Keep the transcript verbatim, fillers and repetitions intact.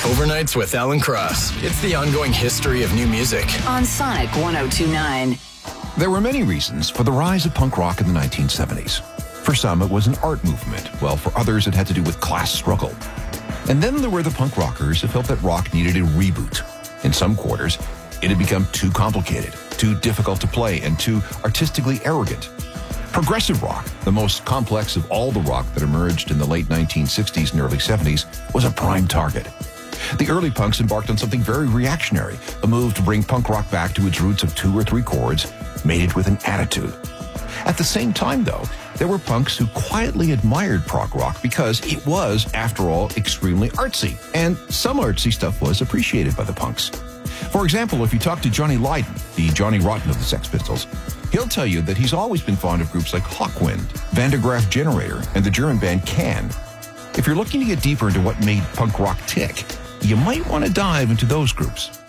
Overnights with Alan Cross. It's the ongoing history of new music. On Sonic one oh two point nine. There were many reasons for the rise of punk rock in the nineteen seventies. For some, it was an art movement, while for others it had to do with class struggle. And then there were the punk rockers who felt that rock needed a reboot. In some quarters, it had become too complicated, too difficult to play, and too artistically arrogant. Progressive rock, the most complex of all the rock that emerged in the late nineteen sixties and early seventies, was a prime target. The early punks embarked on something very reactionary, a move to bring punk rock back to its roots of two or three chords, mated with an attitude. At the same time, though, there were punks who quietly admired prog rock because it was, after all, extremely artsy, and some artsy stuff was appreciated by the punks. For example, if you talk to Johnny Lydon, the Johnny Rotten of the Sex Pistols, he'll tell you that he's always been fond of groups like Hawkwind, Van der Graaf Generator, and the German band Can. If you're looking to get deeper into what made punk rock tick, you might want to dive into those groups.